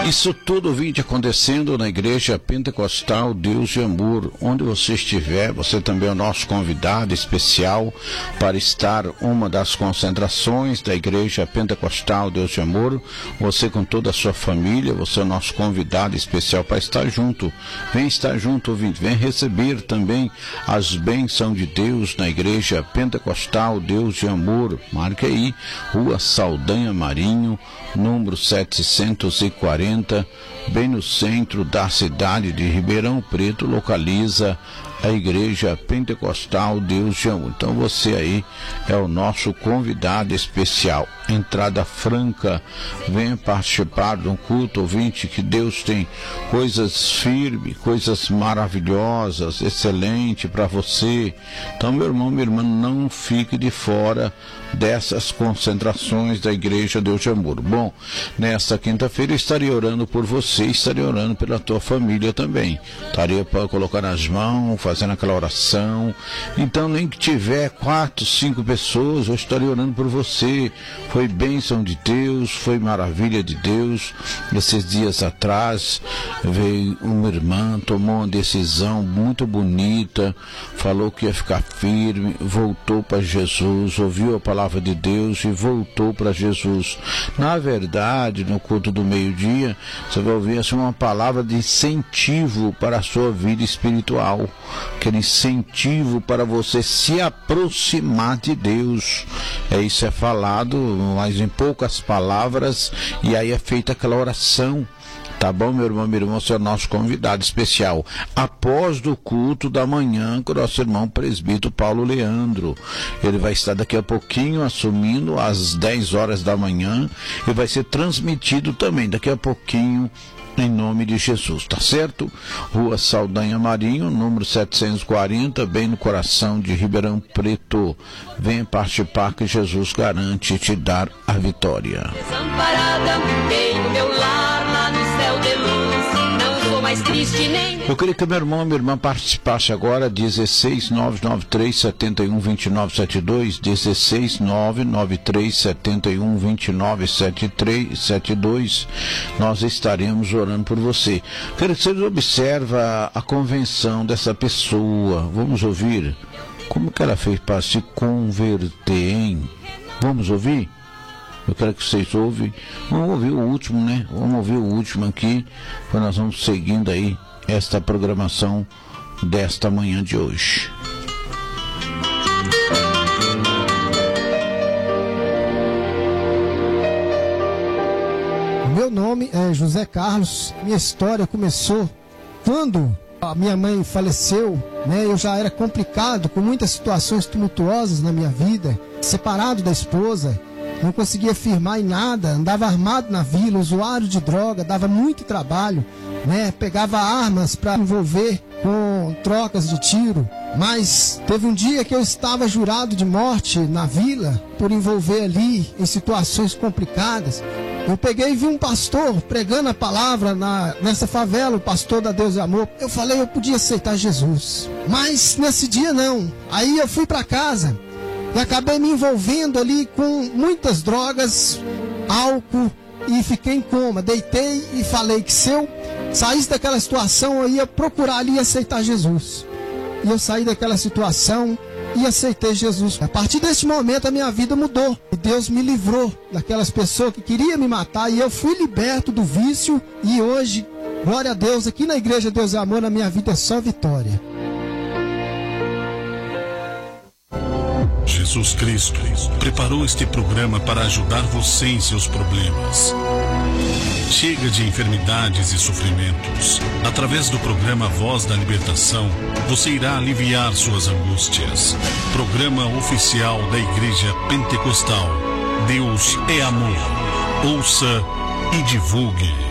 Isso tudo vem acontecendo na Igreja Pentecostal Deus de Amor. Onde você estiver, você também é o nosso convidado especial para estar uma das concentrações da Igreja Pentecostal Deus de Amor. Você com toda a sua família, você é o nosso convidado especial para estar junto. Vem estar junto, ouvinte. Vem receber também as bênçãos de Deus na Igreja Pentecostal Deus de Amor. Marque aí, Rua Saldanha Marinho, número 740, bem no centro da cidade de Ribeirão Preto, localiza a Igreja Pentecostal Deus de Amor. Então você aí é o nosso convidado especial. Entrada franca, venha participar de um culto, ouvinte, que Deus tem coisas firmes, coisas maravilhosas, excelente para você. Então, meu irmão, minha irmã, não fique de fora dessas concentrações da Igreja Deus de Amor. Bom, nesta quinta-feira eu estarei orando por você, estarei orando pela tua família também. Estarei para colocar nas mãos, fazendo aquela oração. Então, nem que tiver 4, 5 pessoas, eu estarei orando por você. Foi bênção de Deus, foi maravilha de Deus. Esses dias atrás veio uma irmã, tomou uma decisão muito bonita, falou que ia ficar firme, voltou para Jesus, ouviu a palavra de Deus e voltou para Jesus. Na verdade, no culto do meio-dia, você vai ouvir assim, uma palavra de incentivo para a sua vida espiritual, aquele incentivo para você se aproximar de Deus. Isso é falado, mas em poucas palavras, e aí é feita aquela oração. Tá bom, meu irmão, minha irmã, você é o nosso convidado especial. Após do culto da manhã, com o nosso irmão presbítero Paulo Leandro. Ele vai estar daqui a pouquinho assumindo às 10 horas da manhã e vai ser transmitido também daqui a pouquinho, em nome de Jesus, tá certo? Rua Saldanha Marinho, número 740, bem no coração de Ribeirão Preto. Venha participar que Jesus garante te dar a vitória. Desamparada, tenho meu lar lá no céu de luz, não sou mais triste nem... Eu queria que meu irmão e minha irmã participasse agora, 16993712972, 16993712972. Nós estaremos orando por você. Quero que você observe a convenção dessa pessoa. Vamos ouvir como que ela fez para se converter, hein? Vamos ouvir? Eu quero que vocês ouvem. Vamos ouvir o último, né? Vamos ouvir o último aqui, para nós vamos seguindo aí esta programação desta manhã de hoje. Meu nome é José Carlos. Minha história começou quando a minha mãe faleceu, né? Eu já era complicado, com muitas situações tumultuosas na minha vida, separado da esposa, não conseguia firmar em nada, andava armado na vila, usuário de droga, dava muito trabalho, né? Pegava armas para envolver com trocas de tiro. Mas teve um dia que eu estava jurado de morte na vila por envolver ali em situações complicadas. Eu peguei e vi um pastor pregando a palavra nessa favela, o pastor da Deus e Amor. Eu falei, eu podia aceitar Jesus, mas nesse dia não. Aí eu fui para casa e acabei me envolvendo ali com muitas drogas, álcool, e fiquei em coma. Deitei e falei que se eu saísse daquela situação, eu ia procurar ali aceitar Jesus. E eu saí daquela situação e aceitei Jesus. A partir deste momento a minha vida mudou. E Deus me livrou daquelas pessoas que queriam me matar. E eu fui liberto do vício. E hoje, glória a Deus, aqui na Igreja Deus é Amor, na minha vida é só vitória. Jesus Cristo preparou este programa para ajudar você em seus problemas. Chega de enfermidades e sofrimentos. Através do programa Voz da Libertação, você irá aliviar suas angústias. Programa oficial da Igreja Pentecostal. Deus é amor. Ouça e divulgue.